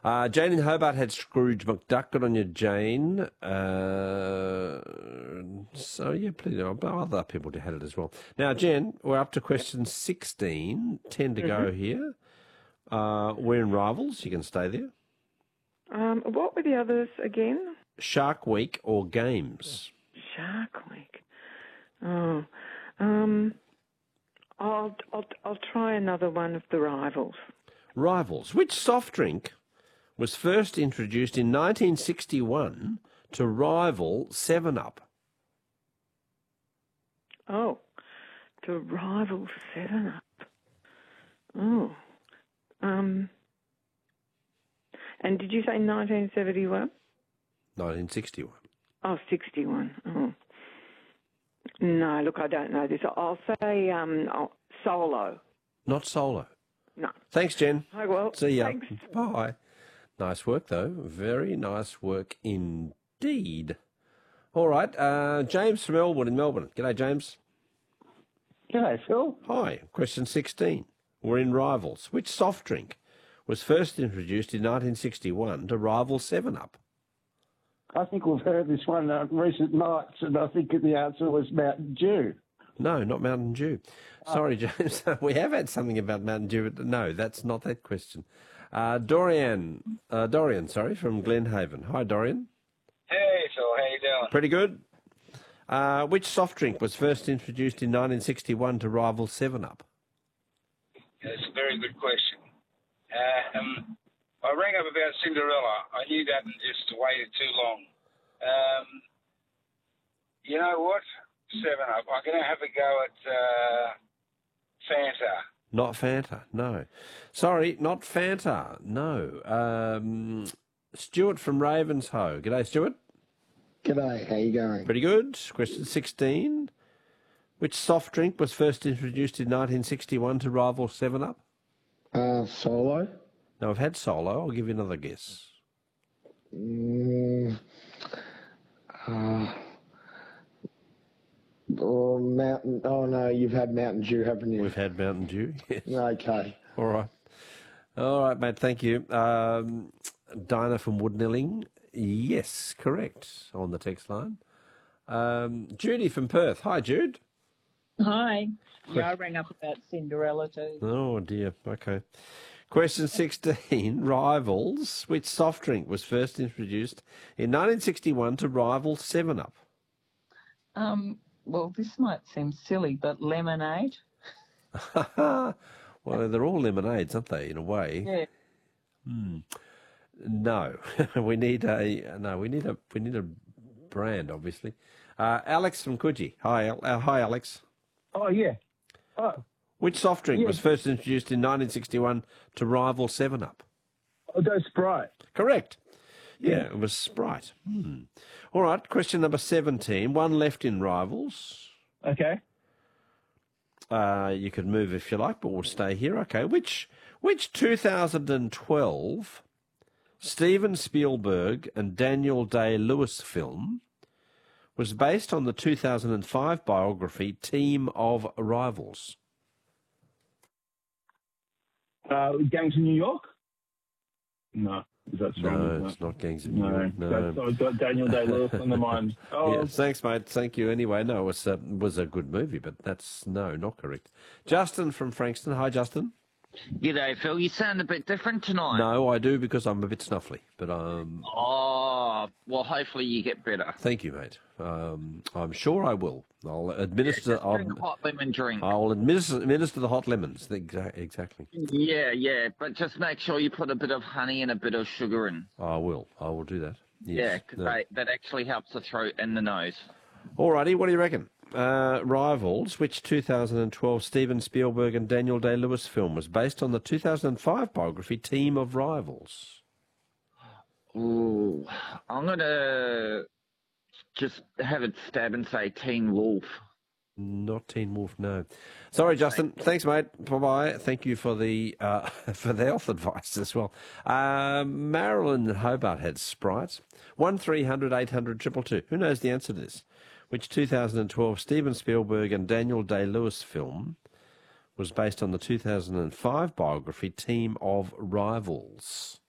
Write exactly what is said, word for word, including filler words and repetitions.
Uh, Jane in Hobart had Scrooge McDuck. Good on you, Jane. Uh, so, yeah, plenty of other people had it as well. Now, Jen, we're up to question sixteen. Ten to Mm-hmm. go here. Uh, we're in Rivals. You can stay there. Um, what were the others again? Shark Week or Games? Shark Week. Oh, um, I'll, I'll, I'll try another one of the Rivals. Rivals. Which soft drink was first introduced in nineteen sixty-one to rival seven up? Oh, to rival seven up. Oh. Um, and did you say nineteen seventy-one? nineteen sixty-one. Oh, sixty-one. Oh. No, look, I don't know this. I'll say um, oh, Solo. Not Solo. No. Thanks, Jen. Oh, well, see ya. Thanks. Bye. Nice work, though. Very nice work indeed. All right, uh, James from Elwood in Melbourne. G'day, James. G'day, Phil. Hi. Question sixteen. We're in Rivals. Which soft drink was first introduced in nineteen sixty-one to rival seven up? I think we've heard this one uh, recent nights, and I think the answer was Mountain Dew. No, not Mountain Dew. Sorry, James. We have had something about Mountain Dew, but no, that's not that question. Uh, Dorian, uh, Dorian, sorry, from Glenhaven. Hi, Dorian. Hey, Phil, how you doing? Pretty good. Uh, which soft drink was first introduced in nineteen sixty-one to rival seven up? That's a very good question. Uh, um, I rang up about Cinderella. I knew that and just waited too long. Um, you know what? seven up. I'm going to have a go at uh, Fanta. Not Fanta, no. Sorry, not Fanta, no. Um, Stuart from Ravenshoe. G'day, Stuart. G'day, how you going? Pretty good. Question sixteen. Which soft drink was first introduced in nineteen sixty-one to rival seven up? Uh, Solo. Now, I've had Solo. I'll give you another guess. Mm, uh, or Mountain... Oh, no, you've had Mountain Dew, haven't you? We've had Mountain Dew, yes. Okay. All right. All right, mate, thank you. Um, Dinah from Woodnilling. Yes, correct, on the text line. Um, Judy from Perth. Hi, Jude. Hi. Yeah, I rang up about Cinderella too. Oh, dear. Okay. Question sixteen. Rivals. Which soft drink was first introduced in nineteen sixty-one to rival seven up? Um, well, this might seem silly, but lemonade. Well, they're all lemonades, aren't they, in a way? Yeah. Hmm. No. we need a... No, we need a, we need a brand, obviously. Uh, Alex from Coogee. Hi, uh, hi, Alex. Oh, yeah. Oh, Which soft drink yeah. was first introduced in nineteen sixty-one to rival seven up? I'll go Sprite. Correct. Yeah, it was Sprite. Hmm. All right, question number seventeen. One left in Rivals. Okay. Uh, you could move if you like, but we'll stay here. Okay. Which which two thousand twelve Steven Spielberg and Daniel Day-Lewis film was based on the two thousand five biography Team of Rivals? Uh, Gangs of New York? No. Is that wrong? No, it's not Gangs of New No, York. No. that's, I've got Daniel Day-Lewis on the mind. Oh, Yeah, thanks, mate. Thank you. Anyway, no, it was a, was a good movie, but that's, no, not correct. Justin from Frankston. Hi, Justin. G'day, Phil. You sound a bit different tonight. No, I do because I'm a bit snuffly, but um. Oh, well, hopefully you get better. Thank you, mate. Um, I'm sure I will. I'll administer. Yeah, just I'll, drink hot lemon drink. I'll administer, administer the hot lemons. Exa- Exactly. Yeah, yeah, but just make sure you put a bit of honey and a bit of sugar in. I will. I will do that. Yes. Yeah, because No. that actually helps the throat and the nose. Alrighty, what do you reckon? Uh, Rivals, which two thousand twelve Steven Spielberg and Daniel Day-Lewis film was based on the two thousand five biography Team of Rivals? Ooh, I'm going to just have it stab and say Teen Wolf. Not Teen Wolf, no. Sorry, Justin. Thanks, mate. Bye-bye. Thank you for the uh, for the health advice as well. Uh, Marilyn in Hobart had Sprite. one three hundred eight hundred two two two. Who knows the answer to this? Which two thousand twelve Steven Spielberg and Daniel Day-Lewis film was based on the two thousand five biography Team of Rivals?